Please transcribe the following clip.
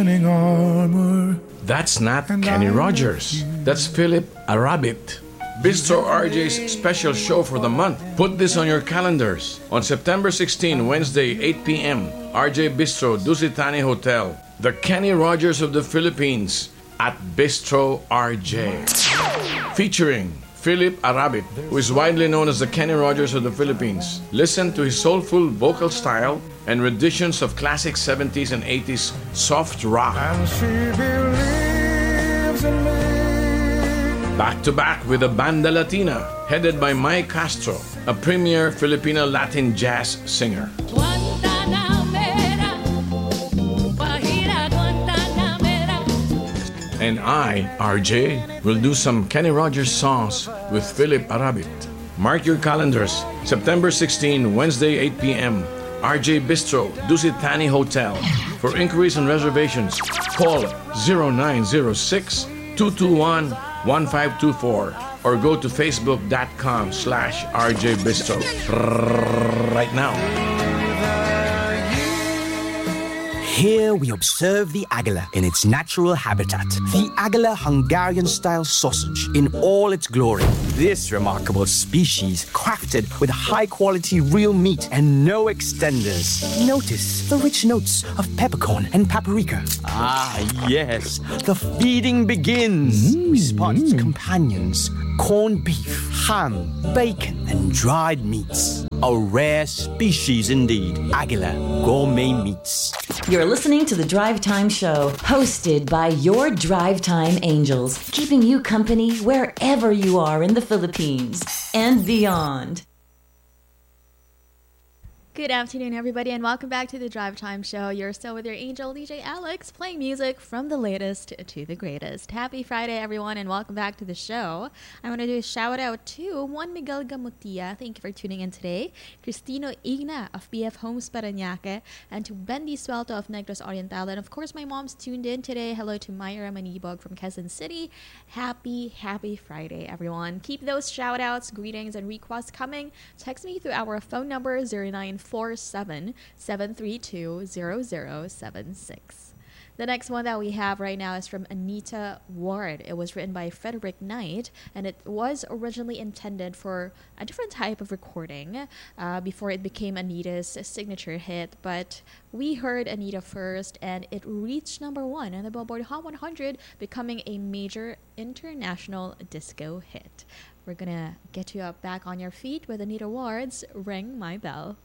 shining armor. That's not Kenny Rogers. That's Philip Arabit. Bistro RJ's special show for the month. Put this on your calendars. On September 16, Wednesday, 8 p.m., RJ Bistro, Dusitani Hotel. The Kenny Rogers of the Philippines at Bistro RJ. Featuring Philip Arabit, who is widely known as the Kenny Rogers of the Philippines. Listen to his soulful vocal style and renditions of classic 70s and 80s soft rock. And she believes in me. Back to back with a Banda Latina, headed by Mike Castro, a premier Filipino Latin jazz singer. And I, RJ, will do some Kenny Rogers songs with Philip Arabit. Mark your calendars, September 16, Wednesday, 8 p.m., RJ Bistro, Dusitani Hotel. For inquiries and reservations, call 0906-221-1524 or go to facebook.com/RJ Bistro right now. Here we observe the agala in its natural habitat. The agala Hungarian-style sausage in all its glory. This remarkable species crafted with high-quality real meat and no extenders. Notice the rich notes of peppercorn and paprika. Ah, yes, the feeding begins. We spot its companions: corned beef, ham, bacon, and dried meats. A rare species indeed. Agala Gourmet Meats. You're listening to The Drive Time Show, hosted by your Drive Time Angels, keeping you company wherever you are in the Philippines and beyond. Good afternoon, everybody, and welcome back to the Drive Time Show. You're still with your angel, DJ Alex, playing music from the latest to the greatest. Happy Friday, everyone, and welcome back to the show. I want to do a shout out to Juan Miguel Gamutia. Thank you for tuning in today. Cristino Igna of BF Homes Parañaque, and to Bendy Suelto of Negros Oriental. And of course, my mom's tuned in today. Hello to Myra Manibog from Quezon City. Happy Friday, everyone. Keep those shout outs, greetings, and requests coming. Text me through our phone number 0947-732-0076. The next one that we have right now is from Anita Ward. It was written by Frederick Knight, and it was originally intended for a different type of recording before it became Anita's signature hit. But we heard Anita first, and it reached #1 on the Billboard Hot 100, becoming a major international disco hit. We're gonna get you up back on your feet with Anita Ward's Ring My Bell.